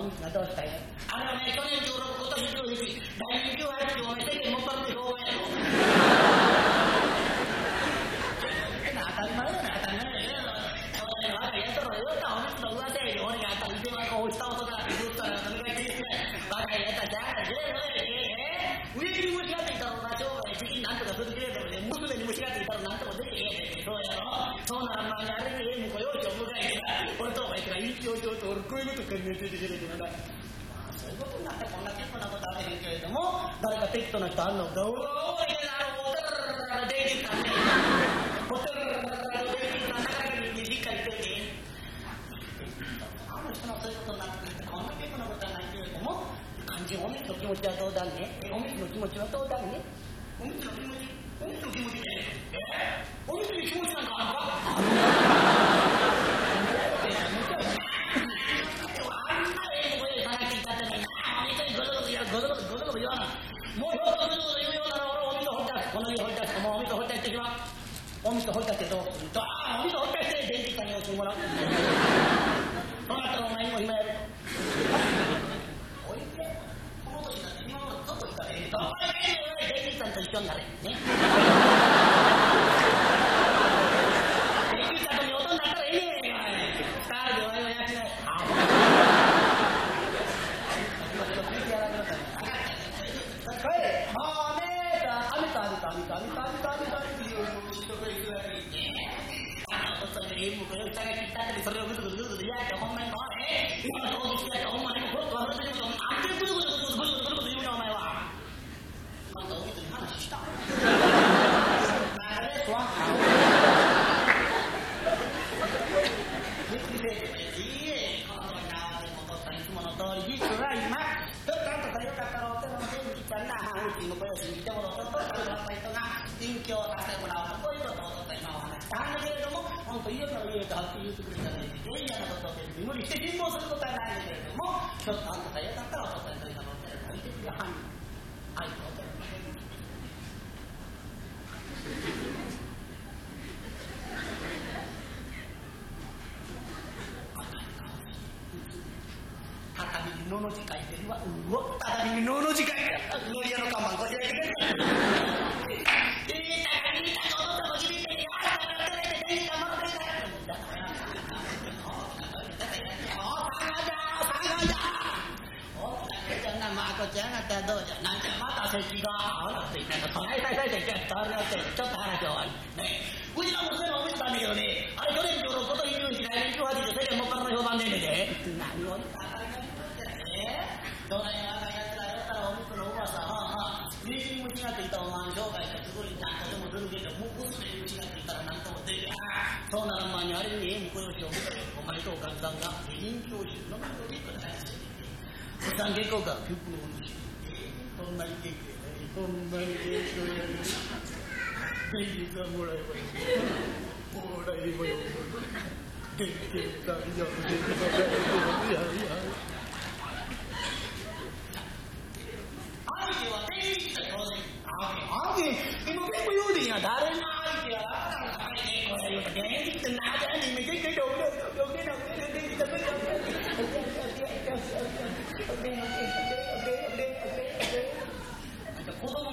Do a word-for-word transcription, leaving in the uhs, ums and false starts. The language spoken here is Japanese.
おみつがどうしたよ。あれはね、去年じゅうろく、今年じゅういち、来年じゅうはち、お前世間もっぱらの評判やろ。当たり前やな、当たり前やな。若いやつら言うたらおみつの噂やで、俺が当たり前はこうした男だって言ったら、それが聞いてない。若いやつはじゃあ、じゃあ、上に虫がついたらな、将来的になんとかするけれどもね、娘に虫がついたらなんとかできへんやで、そうやろ。そうならまあね、あれにええ婿養子を迎えてな、俺とお前から一応ちょっと俺こういうこと考えてるけれどもな。そういうことになってこんな結構なことあれへんけれども、誰か適当な人あんのか、おーい、あの、ホテルから出てきたね。ホテルから出てきたなかなか人間理解してて。あの人のそういうことになってくると、こんな結構なことはないけれども、肝心おみつの気持ちはどうだね。おみつの気持ちはどうだね。おみつの気持ち、おみつの気持ちね。えおみつに気持ちなんかあるかあんなええ声で探していたってね、おみつにゴロゴロ言わゴロゴロゴロゴロ言わな。もうひょっとゴロゴロ言うようなら俺おみつ掘り出す。この家掘り出す。もうおみつ掘り出してきま。おみつ掘り出してどうすると、ああ、おみつ掘り出して電気さんに押してもらう。そうなったらお前にも暇やる。おいで、この年になって今までどこ行ったらええと。電気さんと一緒になれ。ね。それをぐずぐずぐずぐずやってほんまにもうね、今の当日やってほんまにもうこれと話してることなんでぐずぐずぐずぐずぐずぐずぐず言うねお前は。あんたおみつに話した。なんですわ。いいえ、このとおりなでもとったいつもの通り実は今ちょっとあんたさよかったらお手の手に来たんだ。まあうちの声を信じてもらおうとった人が隠居させてもらうとこういうことをとった今お話したんだけれども、本当家から家とはっきり言ってくれたらいいし、嫌なことを無理して貧乏することはないんだけれども、ちょっとあんたが嫌だったらお父さんといたのを書いてくれはんに愛とお手を畳にのの字書いてるわ。うわ、畳にのの字書いてる。のり屋の看板こちらに出てくる。いい畳にたこのとこに見てて、あんたが出てて、手にたものでたら。まあこっち上がったらどうじゃ。なんじゃまた席があらついたの。はいはいはいはい。ちょっとあれだってちょっと話終わり。ね。うちの娘のおみつなんだけどね。あれ去年じゅうろく、今年じゅういち、来年じゅうはちで世間もっぱらの評判でんねんで。何を言ったらあかんやね。どないやあかんやつらやったらおみつの噂はあはあ。家に虫がついたおまん紹介してすごいなんとでもするけど、もう娘に虫がついたらなんともできや。そうならまあにあれにええ婿養子を見たけど、お前とおかみさんが人教師の前で結構大事で。お産結構か結構おいしい。こんなに元気でね、こんなに元気でね、元気がもらえばいい。もらえばいい。元気がいや、元気がいやいや。相手は天気だよね。相手、今結構言うでんや。誰の相手や。相手これ言うと元気ってなぜにめちゃくちゃどうだどうだどうだどうだ元気だどうだ。子供